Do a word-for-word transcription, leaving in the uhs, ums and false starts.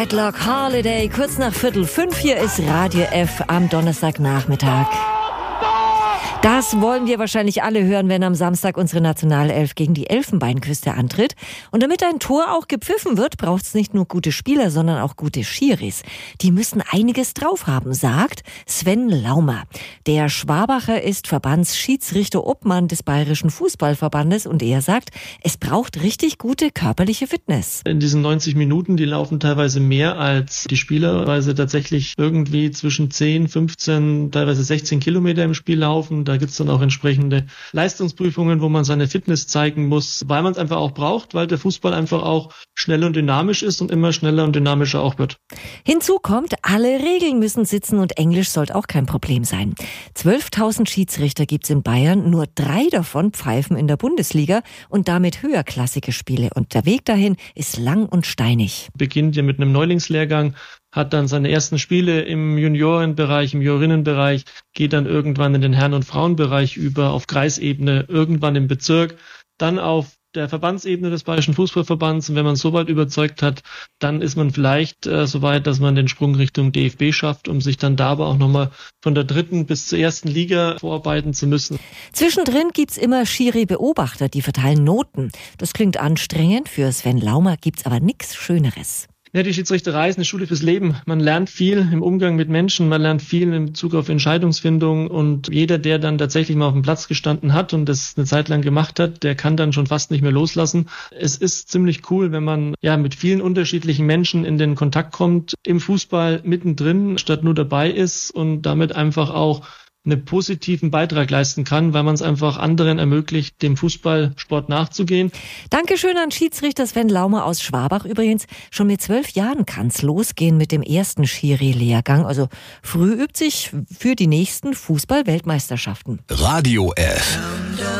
Deadlock Holiday, kurz nach Viertel fünf, hier ist Radio F am Donnerstagnachmittag. Das wollen wir wahrscheinlich alle hören, wenn am Samstag unsere Nationalelf gegen die Elfenbeinküste antritt. Und damit ein Tor auch gepfiffen wird, braucht es nicht nur gute Spieler, sondern auch gute Schiris. Die müssen einiges drauf haben, sagt Sven Laumer. Der Schwabacher ist Verbandsschiedsrichter-Obmann des Bayerischen Fußballverbandes und er sagt, es braucht richtig gute körperliche Fitness. In diesen neunzig Minuten, die laufen teilweise mehr als die Spieler, weil sie tatsächlich irgendwie zwischen zehn, fünfzehn, teilweise sechzehn Kilometer im Spiel laufen. Da gibt's dann auch entsprechende Leistungsprüfungen, wo man seine Fitness zeigen muss, weil man es einfach auch braucht, weil der Fußball einfach auch schnell und dynamisch ist und immer schneller und dynamischer auch wird. Hinzu kommt, alle Regeln müssen sitzen und Englisch sollte auch kein Problem sein. zwölftausend Schiedsrichter gibt's in Bayern, nur drei davon pfeifen in der Bundesliga und damit höherklassige Spiele. Und der Weg dahin ist lang und steinig. Beginnt ja mit einem Neulingslehrgang, hat dann seine ersten Spiele im Juniorenbereich, im Juniorinnenbereich, geht dann irgendwann in den Herren- und Frauenbereich über, auf Kreisebene, irgendwann im Bezirk, dann auf der Verbandsebene des Bayerischen Fußballverbands. Und wenn man so weit überzeugt hat, dann ist man vielleicht äh, so weit, dass man den Sprung Richtung D F B schafft, um sich dann da aber auch nochmal von der dritten bis zur ersten Liga vorarbeiten zu müssen. Zwischendrin gibt's immer Schiri-Beobachter, die verteilen Noten. Das klingt anstrengend, für Sven Laumer gibt's aber nichts Schöneres. Ja, die Schiedsrichterei ist eine Schule fürs Leben. Man lernt viel im Umgang mit Menschen, man lernt viel in Bezug auf Entscheidungsfindung und jeder, der dann tatsächlich mal auf dem Platz gestanden hat und das eine Zeit lang gemacht hat, der kann dann schon fast nicht mehr loslassen. Es ist ziemlich cool, wenn man ja mit vielen unterschiedlichen Menschen in den Kontakt kommt, im Fußball mittendrin statt nur dabei ist und damit einfach auch einen positiven Beitrag leisten kann, weil man es einfach anderen ermöglicht, dem Fußballsport nachzugehen. Dankeschön an Schiedsrichter Sven Laumer aus Schwabach. Übrigens, schon mit zwölf Jahren kann's losgehen mit dem ersten Schiri-Lehrgang. Also früh übt sich für die nächsten Fußball-Weltmeisterschaften. Radio F.